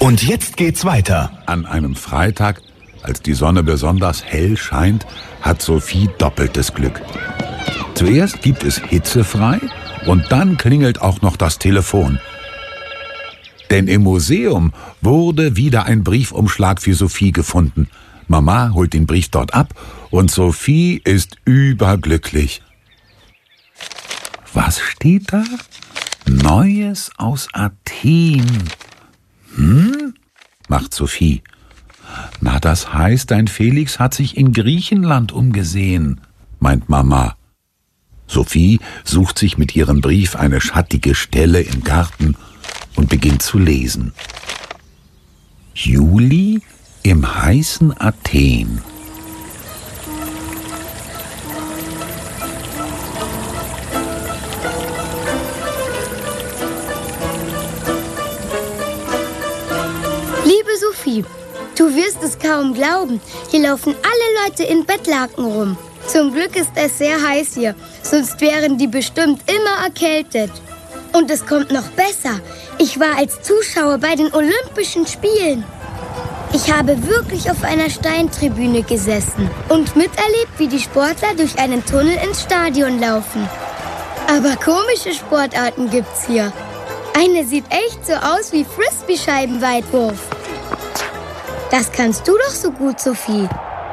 Und jetzt geht's weiter. An einem Freitag, als die Sonne besonders hell scheint, hat Sophie doppeltes Glück. Zuerst gibt es hitzefrei und dann klingelt auch noch das Telefon. Denn im Museum wurde wieder ein Briefumschlag für Sophie gefunden. Mama holt den Brief dort ab und Sophie ist überglücklich. Was steht da? Neues aus Athen. Macht Sophie. Na, das heißt, dein Felix hat sich in Griechenland umgesehen, meint Mama. Sophie sucht sich mit ihrem Brief eine schattige Stelle im Garten und beginnt zu lesen. Juli im heißen Athen. Liebe Sophie, du wirst es kaum glauben, hier laufen alle Leute in Bettlaken rum. Zum Glück ist es sehr heiß hier, sonst wären die bestimmt immer erkältet. Und es kommt noch besser, ich war als Zuschauer bei den Olympischen Spielen. Ich habe wirklich auf einer Steintribüne gesessen und miterlebt, wie die Sportler durch einen Tunnel ins Stadion laufen. Aber komische Sportarten gibt's hier. Eine sieht echt so aus wie Frisbee-Scheibenweitwurf. Das kannst du doch so gut, Sophie.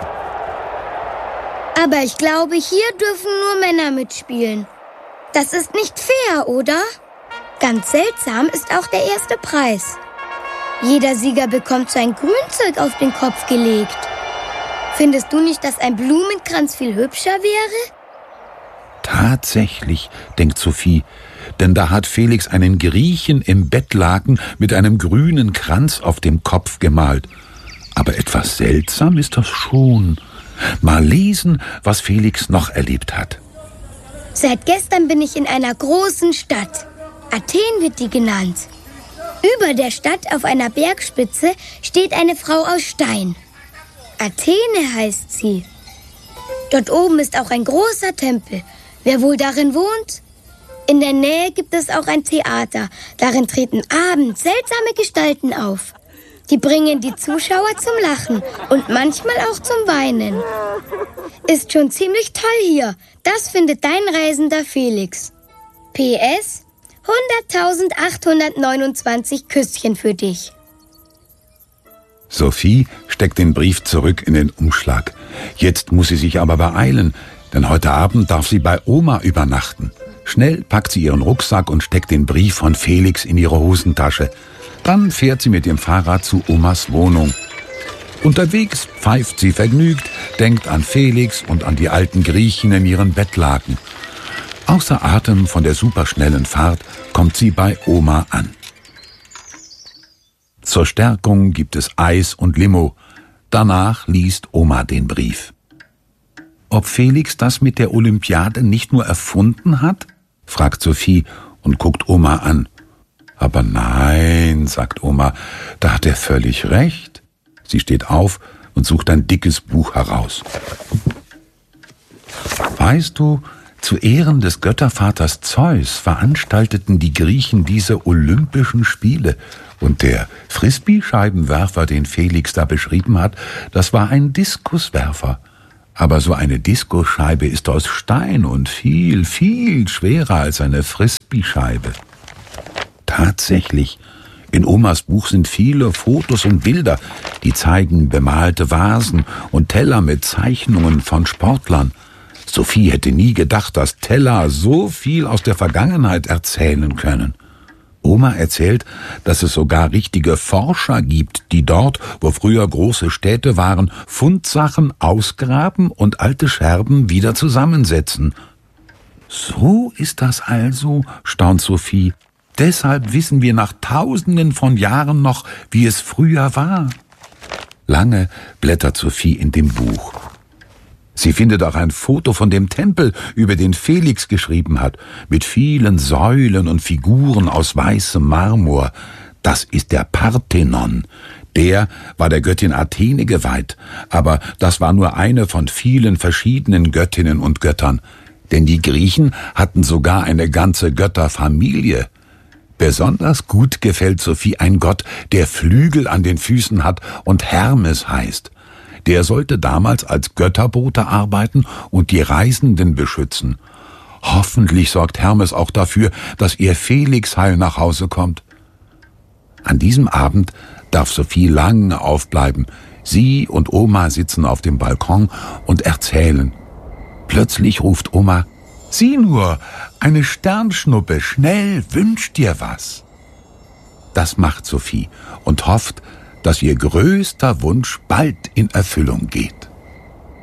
Aber ich glaube, hier dürfen nur Männer mitspielen. Das ist nicht fair, oder? Ganz seltsam ist auch der erste Preis. Jeder Sieger bekommt so ein Grünzeug auf den Kopf gelegt. Findest du nicht, dass ein Blumenkranz viel hübscher wäre? Tatsächlich, denkt Sophie, denn da hat Felix einen Griechen im Bettlaken mit einem grünen Kranz auf dem Kopf gemalt. Aber etwas seltsam ist das schon. Mal lesen, was Felix noch erlebt hat. Seit gestern bin ich in einer großen Stadt. Athen wird die genannt. Über der Stadt auf einer Bergspitze steht eine Frau aus Stein. Athene heißt sie. Dort oben ist auch ein großer Tempel. Wer wohl darin wohnt? In der Nähe gibt es auch ein Theater. Darin treten abends seltsame Gestalten auf. Die bringen die Zuschauer zum Lachen und manchmal auch zum Weinen. Ist schon ziemlich toll hier. Das findet dein reisender Felix. PS 100.829 Küsschen für dich. Sophie steckt den Brief zurück in den Umschlag. Jetzt muss sie sich aber beeilen, denn heute Abend darf sie bei Oma übernachten. Schnell packt sie ihren Rucksack und steckt den Brief von Felix in ihre Hosentasche. Dann fährt sie mit dem Fahrrad zu Omas Wohnung. Unterwegs pfeift sie vergnügt, denkt an Felix und an die alten Griechen in ihren Bettlaken. Außer Atem von der superschnellen Fahrt kommt sie bei Oma an. Zur Stärkung gibt es Eis und Limo. Danach liest Oma den Brief. Ob Felix das mit der Olympiade nicht nur erfunden hat? Fragt Sophie und guckt Oma an. Aber nein, sagt Oma, da hat er völlig recht. Sie steht auf und sucht ein dickes Buch heraus. Weißt du, zu Ehren des Göttervaters Zeus veranstalteten die Griechen diese Olympischen Spiele. Und der Frisbee-Scheibenwerfer, den Felix da beschrieben hat, das war ein Diskuswerfer. Aber so eine Diskusscheibe ist aus Stein und viel, viel schwerer als eine Frisbee-Scheibe. Tatsächlich, in Omas Buch sind viele Fotos und Bilder, die zeigen bemalte Vasen und Teller mit Zeichnungen von Sportlern. Sophie hätte nie gedacht, dass Teller so viel aus der Vergangenheit erzählen können. Oma erzählt, dass es sogar richtige Forscher gibt, die dort, wo früher große Städte waren, Fundsachen ausgraben und alte Scherben wieder zusammensetzen. So ist das also, staunt Sophie. Deshalb wissen wir nach Tausenden von Jahren noch, wie es früher war. Lange blättert Sophie in dem Buch. Sie findet auch ein Foto von dem Tempel, über den Felix geschrieben hat, mit vielen Säulen und Figuren aus weißem Marmor. Das ist der Parthenon. Der war der Göttin Athene geweiht, aber das war nur eine von vielen verschiedenen Göttinnen und Göttern. Denn die Griechen hatten sogar eine ganze Götterfamilie. Besonders gut gefällt Sophie ein Gott, der Flügel an den Füßen hat und Hermes heißt. Der sollte damals als Götterbote arbeiten und die Reisenden beschützen. Hoffentlich sorgt Hermes auch dafür, dass ihr Felix heil nach Hause kommt. An diesem Abend darf Sophie lange aufbleiben. Sie und Oma sitzen auf dem Balkon und erzählen. Plötzlich ruft Oma: »Sieh nur, eine Sternschnuppe, schnell, wünsch dir was.« Das macht Sophie und hofft, dass ihr größter Wunsch bald in Erfüllung geht.